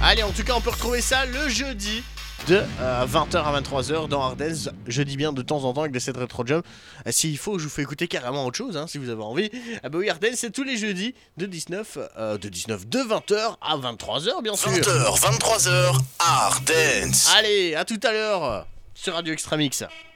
Allez, en tout cas, on peut retrouver ça le jeudi de 20h à 23h dans Ardennes. Je dis bien de temps en temps avec des sets Retro Jump. S'il faut, je vous fais écouter carrément autre chose, si vous avez envie. Ah bah oui, Ardennes, c'est tous les jeudis de 20h à 23h, bien sûr. 20h, 23h, Ardennes. Allez, à tout à l'heure sur Radio Extra Mix.